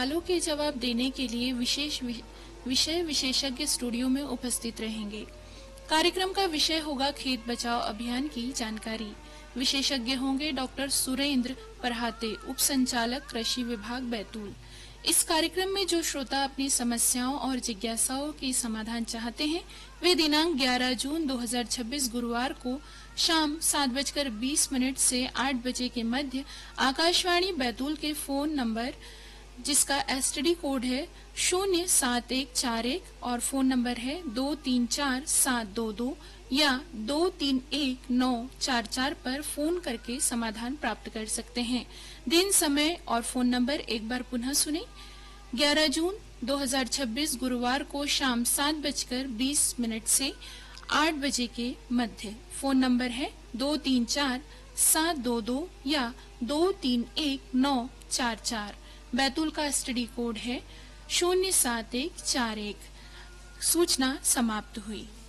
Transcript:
सवालों के जवाब देने के लिए विषय विशेषज्ञ स्टूडियो में उपस्थित रहेंगे। कार्यक्रम का विषय होगा खेत बचाओ अभियान की जानकारी। विशेषज्ञ होंगे डॉक्टर सुरेंद्र परहाते, उप संचालक कृषि विभाग बैतूल। इस कार्यक्रम में जो श्रोता अपनी समस्याओं और जिज्ञासाओं की समाधान चाहते हैं, वे दिनांक 11 जून 2026 गुरुवार को शाम 7:20 से 8 बजे के मध्य आकाशवाणी बैतूल के फोन नंबर, जिसका एसटीडी कोड है 07141 और फोन नंबर है 234722 या 231944 पर फोन करके समाधान प्राप्त कर सकते हैं। दिन, समय और फोन नंबर एक बार पुनः सुने। 11 जून 2026 गुरुवार को शाम 7:20 से 8 बजे के मध्य। फोन नंबर है 234722 या 231944। बैतूल का एसटीडी कोड है 07141। सूचना समाप्त हुई।